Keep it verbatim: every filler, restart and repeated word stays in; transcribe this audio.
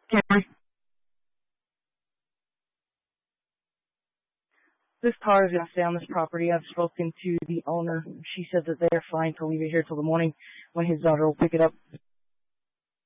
Camry. This car is going to stay on this property. I've spoken to the owner. She said that they're fine to leave it here till the morning when his daughter will pick it up.